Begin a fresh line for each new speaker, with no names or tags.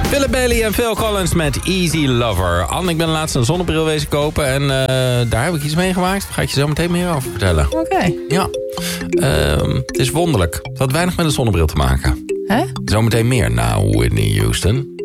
Philip Bailey en Phil Collins met Easy Lover. Anne, ik ben laatst een zonnebril wezen kopen en daar heb ik iets mee gemaakt. Daar ga ik je zo meteen meer over vertellen.
Oké.
Ja. Het is wonderlijk. Het had weinig met een zonnebril te maken.
Hè?
Zometeen meer na Whitney Houston.